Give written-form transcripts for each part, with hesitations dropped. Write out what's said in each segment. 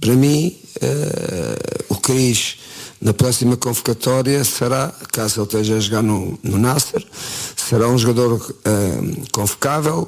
Para mim, o Cris, na próxima convocatória, será, caso ele esteja a jogar no Nasser, será um jogador convocável,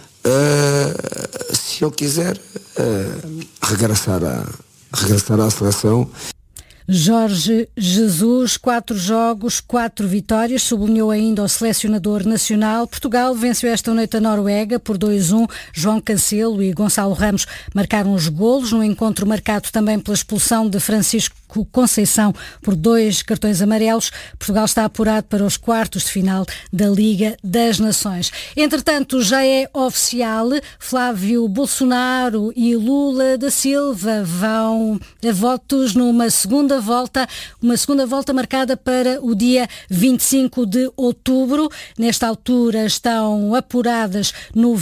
se ele quiser regressar à seleção. Jorge Jesus, 4 jogos, 4 vitórias, sublinhou ainda o selecionador nacional. Portugal venceu esta noite a Noruega por 2-1. João Cancelo e Gonçalo Ramos marcaram os golos, no encontro marcado também pela expulsão de Francisco Conceição por 2 cartões amarelos. Portugal está apurado para os quartos de final da Liga das Nações. Entretanto, já é oficial, Flávio Bolsonaro e Lula da Silva vão a votos numa segunda volta marcada para o dia 25 de outubro. Nesta altura estão apuradas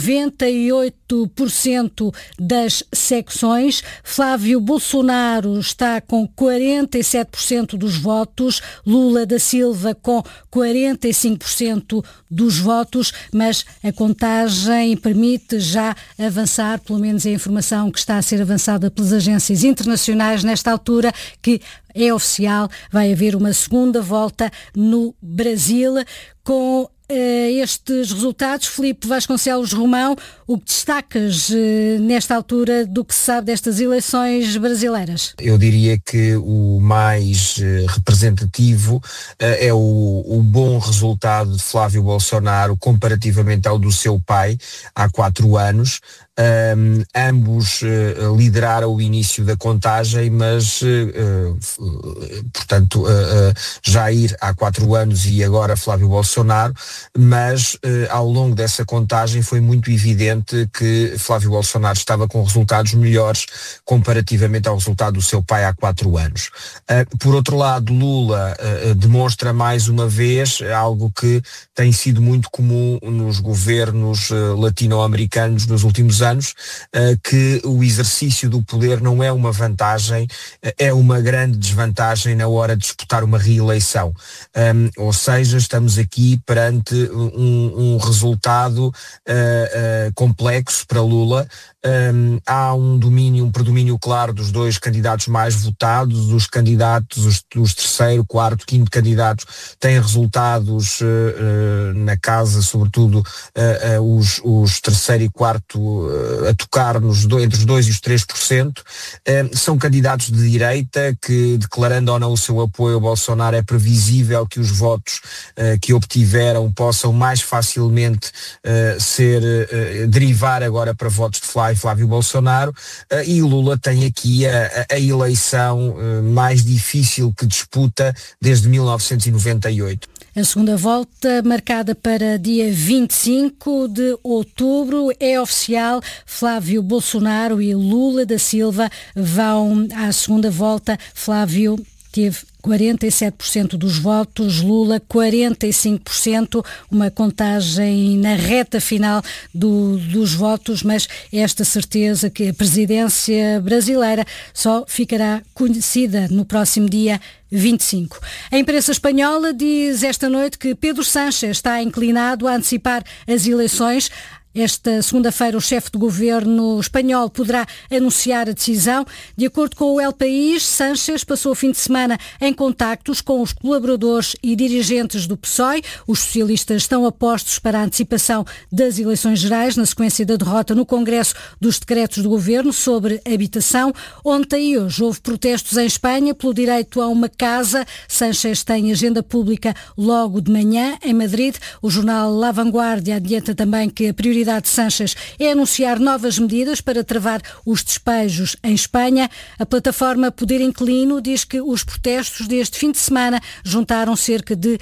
98% das secções. Flávio Bolsonaro está com 47% dos votos, Lula da Silva com 45% dos votos, mas a contagem permite já avançar, pelo menos a informação que está a ser avançada pelas agências internacionais nesta altura, que é oficial, vai haver uma segunda volta no Brasil. Com estes resultados, Filipe Vasconcelos Romão, o que destacas nesta altura do que se sabe destas eleições brasileiras? Eu diria que o mais representativo é o bom resultado de Flávio Bolsonaro comparativamente ao do seu pai há 4 anos. Ambos lideraram o início da contagem, mas portanto Jair há 4 anos e agora Flávio Bolsonaro, mas ao longo dessa contagem foi muito evidente que Flávio Bolsonaro estava com resultados melhores comparativamente ao resultado do seu pai há 4 anos. Por outro lado, Lula demonstra mais uma vez algo que tem sido muito comum nos governos latino-americanos nos últimos anos, que o exercício do poder não é uma vantagem, é uma grande desvantagem na hora de disputar uma reeleição. Ou seja, estamos aqui perante um resultado complexo para Lula. Há um predomínio claro dos 2 candidatos mais votados, os terceiro, quarto, quinto candidatos têm resultados na casa, sobretudo os terceiro e quarto a tocar entre os 2% e os 3%. São candidatos de direita que, declarando ou não o seu apoio ao Bolsonaro, é previsível que os votos que obtiveram possam mais facilmente derivar agora para votos de Flávio Bolsonaro, e Lula tem aqui a eleição mais difícil que disputa desde 1998. A segunda volta, marcada para dia 25 de outubro, é oficial. Flávio Bolsonaro e Lula da Silva vão à segunda volta. Flávio teve 47% dos votos, Lula 45%, uma contagem na reta final dos votos, mas esta certeza que a presidência brasileira só ficará conhecida no próximo dia 25. A imprensa espanhola diz esta noite que Pedro Sánchez está inclinado a antecipar as eleições. Esta segunda-feira, o chefe de governo espanhol poderá anunciar a decisão. De acordo com o El País, Sánchez passou o fim de semana em contactos com os colaboradores e dirigentes do PSOE. Os socialistas estão apostos para a antecipação das eleições gerais, na sequência da derrota no Congresso dos decretos do governo sobre habitação. Ontem e hoje houve protestos em Espanha pelo direito a uma casa. Sánchez tem agenda pública logo de manhã em Madrid. O jornal La Vanguardia adianta também que a prioridade de Sánchez é anunciar novas medidas para travar os despejos em Espanha. A plataforma Poder Inquilino diz que os protestos deste fim de semana juntaram cerca de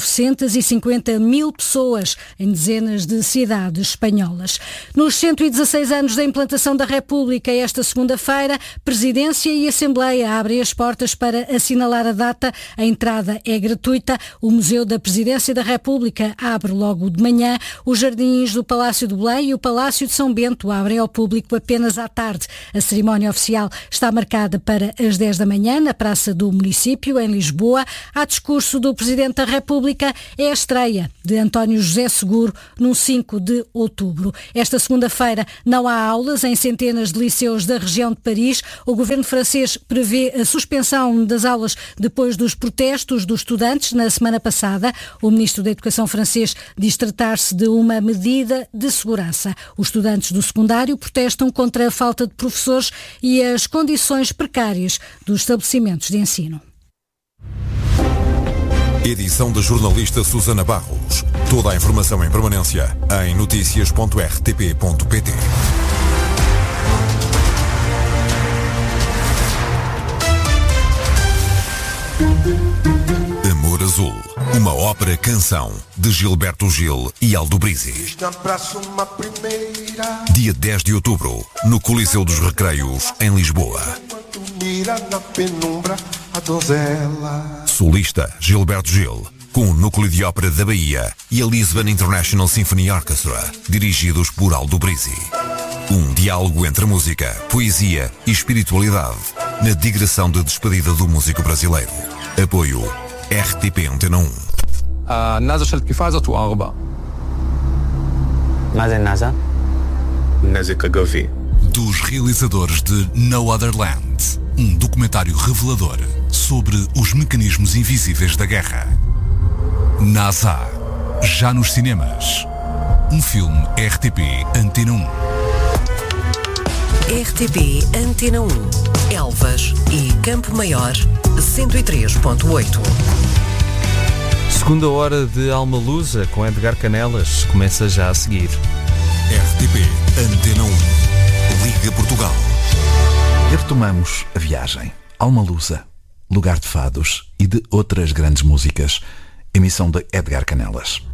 950 mil pessoas em dezenas de cidades espanholas. Nos 116 anos da implantação da República, esta segunda-feira, Presidência e Assembleia abrem as portas para assinalar a data. A entrada é gratuita. O Museu da Presidência da República abre logo de manhã. Os jardins do Palácio de Belém e o Palácio de São Bento abrem ao público apenas à tarde. A cerimónia oficial está marcada para as 10 da manhã na Praça do Município, em Lisboa. Há discurso do Presidente da República. É a estreia de António José Seguro no 5 de outubro. Esta segunda-feira não há aulas em centenas de liceus da região de Paris. O governo francês prevê a suspensão das aulas depois dos protestos dos estudantes na semana passada. O ministro da Educação francês diz tratar-se de uma medida de segurança. Os estudantes do secundário protestam contra a falta de professores e as condições precárias dos estabelecimentos de ensino. Edição da jornalista Susana Barros. Toda a informação em permanência em noticias.rtp.pt. Amor Azul, uma ópera-canção de Gilberto Gil e Aldo Brizzi. Dia 10 de outubro, no Coliseu dos Recreios, em Lisboa. Solista Gilberto Gil, com o Núcleo de Ópera da Bahia e a Lisbon International Symphony Orchestra, dirigidos por Aldo Brizzi. Um diálogo entre música, poesia e espiritualidade, na digressão de despedida do músico brasileiro. Apoio RTP Antena 1. النازا شلت كفازة وأربعة. ماذا النازا؟ نازا كاغافي. Dos realizadores de No Other Land, um documentário revelador sobre os mecanismos invisíveis da guerra. NASA, já nos cinemas. Um filme RTP Antena 1. RTP Antena 1, Elvas e Campo Maior, 103.8. Segunda hora de Almalusa com Edgar Canelas começa já a seguir. RTP Antena 1, Liga Portugal. E retomamos a viagem. Almalusa, lugar de fados e de outras grandes músicas. Emissão de Edgar Canelas.